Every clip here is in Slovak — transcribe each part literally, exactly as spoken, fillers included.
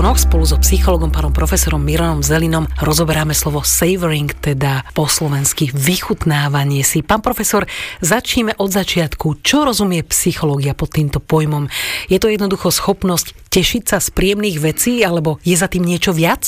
mikrofónoch spolu so psychologom pánom profesorom Milanom Zelinom rozoberáme slovo savoring, teda po slovensky vychutnávanie si. Pán profesor, začneme od začiatku. Čo rozumie psychológia pod týmto pojmom? Je to jednoducho schopnosť tešiť sa z príjemných vecí, alebo je za tým niečo viac?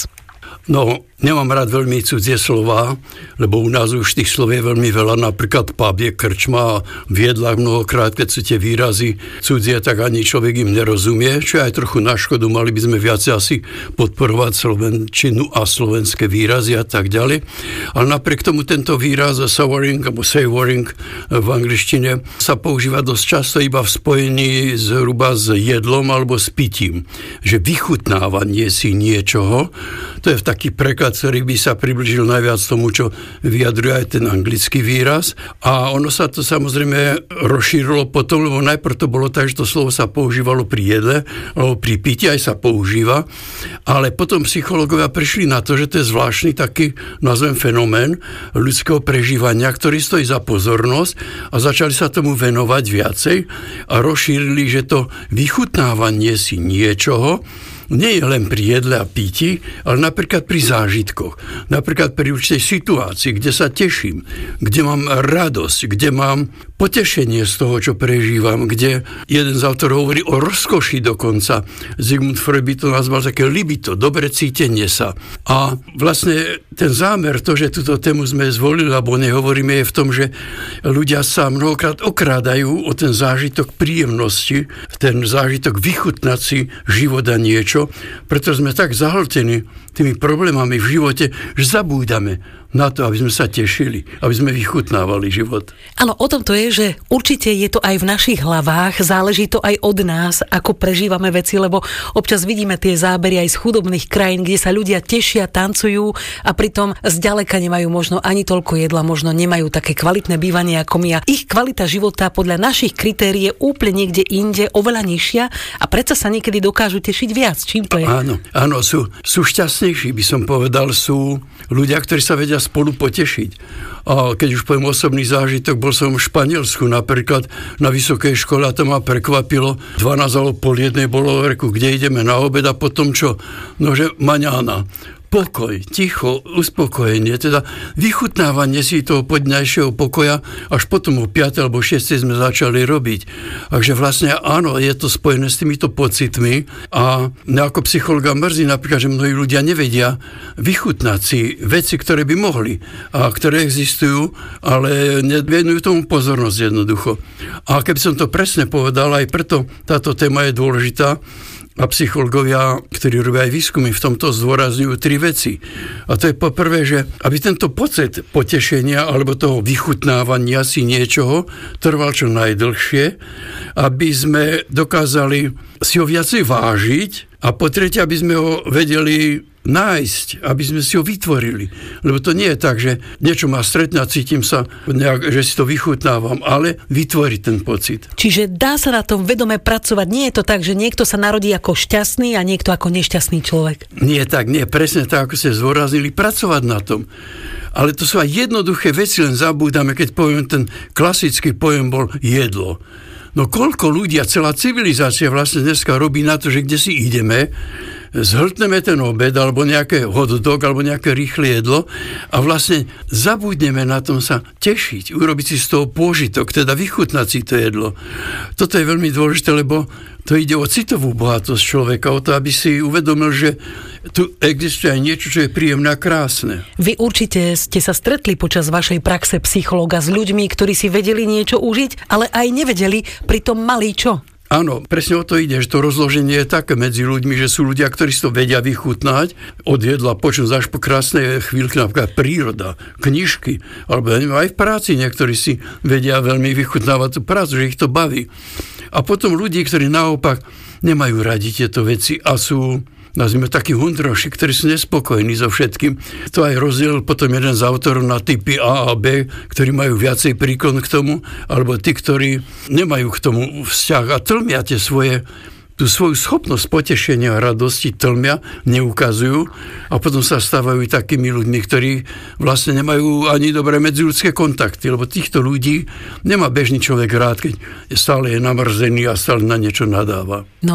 No, nemám rád veľmi cudzie slová, lebo u nás už tých slov je veľmi veľa, napríklad pub je krčma a v jedlách mnohokrát, keď sú tie výrazy cudzie, tak ani človek im nerozumie, čo je aj trochu na škodu, mali by sme viacej asi podporovať slovenčinu a slovenské výrazy a tak ďalej. Ale napriek tomu tento výraz savoring alebo savoring v angličtine sa používa dosť často iba v spojení zhruba s jedlom alebo s pitím, že vychutnávanie si niečoho, to je v taký preklad, ktorý by sa priblížil najviac tomu, čo vyjadruje aj ten anglický výraz. A ono sa to samozrejme rozšírilo potom, lebo najprv to bolo tak, že to slovo sa používalo pri jedle, alebo pri pití aj sa používa. Ale potom psychológovia prišli na to, že to je zvláštny taký, nazvem, fenomén ľudského prežívania, ktorý stojí za pozornosť a začali sa tomu venovať viacej a rozšírili, že to vychutnávanie si niečoho nie je len pri jedle a pití, ale napríklad pri zážitkoch. Napríklad pri určitej situácii, kde sa teším, kde mám radosť, kde mám potešenie z toho, čo prežívam, kde jeden z autorov hovorí o rozkoši dokonca. Sigmund Freud by to nazval také libido, dobre cítenie sa. A vlastne ten zámer, to, že túto tému sme zvolili, alebo nehovoríme, je v tom, že ľudia sa mnohokrát okrádajú o ten zážitok príjemnosti, ten zážitok vychutnať si život a niečo, pretože sme tak zahltení tými problémami v živote, že zabúdame na to, aby sme sa tešili, aby sme vychutnávali život. Áno, o tom to je, že určite je to aj v našich hlavách, záleží to aj od nás, ako prežívame veci, lebo občas vidíme tie zábery aj z chudobných krajín, kde sa ľudia tešia, tancujú a pritom zďaleka nemajú možno ani toľko jedla, možno nemajú také kvalitné bývanie ako my a ich kvalita života podľa našich kritérií je úplne niekde inde, oveľa nižšia a predsa sa niekedy dokážu tešiť viac. Čím to je? Áno, áno, sú, sú šťastnejší, by som povedal, sú ľudia, ktorí sa vedia spolu potešiť. A keď už poviem osobný zážitok, bol som v Španielsku napríklad na vysokej škole a to ma prekvapilo. dvanásť alebo pol jednej bolo, reku, kde ideme na obed a potom čo? Nože maňána. Pokoj, ticho, uspokojenie, teda vychutnávanie si toho podňajšieho pokoja, až potom o piatej alebo šiestej sme začali robiť. Takže vlastne áno, je to spojené s týmito pocitmi a ako psychologa mrzí napríklad, že mnohí ľudia nevedia vychutnať si veci, ktoré by mohli a ktoré existujú, ale nevenujú tomu pozornosť jednoducho. A keby som to presne povedal, aj preto táto téma je dôležitá, a psychológovia, ktorí robia aj výskumy, v tomto zdôrazňujú tri veci. A to je poprvé, že aby tento pocit potešenia alebo toho vychutnávania si niečoho trval čo najdlhšie, aby sme dokázali si ho viacej vážiť a po tretie, aby sme ho vedeli nájsť, aby sme si ho vytvorili. Lebo to nie je tak, že niečo ma stretne a cítim sa, nejak, že si to vychutnávam, ale vytvoriť ten pocit. Čiže dá sa na tom vedome pracovať. Nie je to tak, že niekto sa narodí ako šťastný a niekto ako nešťastný človek. Nie tak, nie, presne tak, ako ste zdôraznili, pracovať na tom. Ale to sú aj jednoduché veci, len zabúdame, keď poviem, ten klasický pojem bol jedlo. No koľko ľudia, celá civilizácia vlastne dneska robí na to, že kde si ideme, zhltneme ten obed, alebo nejaké hot dog, alebo nejaké rýchle jedlo a vlastne zabudneme na tom sa tešiť, urobiť si z toho pôžitok, teda vychutnať si to jedlo. Toto je veľmi dôležité, lebo to ide o citovú bohatosť človeka, o to, aby si uvedomil, že tu existuje aj niečo, čo je príjemné a krásne. Vy určite ste sa stretli počas vašej praxe psychológa s ľuďmi, ktorí si vedeli niečo užiť, ale aj nevedeli, pritom mali čo? Áno, presne o to ide, že to rozloženie je také medzi ľuďmi, že sú ľudia, ktorí si to vedia vychutnať od jedla, počuť až po krásne chvíľky, napríklad príroda, knižky, alebo aj v práci niektorí si vedia veľmi vychutnávať tú prácu, že ich to baví. A potom ľudí, ktorí naopak nemajú radi tieto veci a sú, nazvime, takí hundroši, ktorí sú nespokojní so všetkým. To aj rozdiel potom jeden z autorov na typy A a B, ktorí majú viacej príklon k tomu, alebo tí, ktorí nemajú k tomu vzťah a tlmia tie svoje, tú svoju schopnosť potešenia a radosti tlmia, neukazujú a potom sa stávajú takými ľuďmi, ktorí vlastne nemajú ani dobré medziľudské kontakty, lebo týchto ľudí nemá bežný človek rád, keď stále je namrzený a stále na niečo nadáva. No.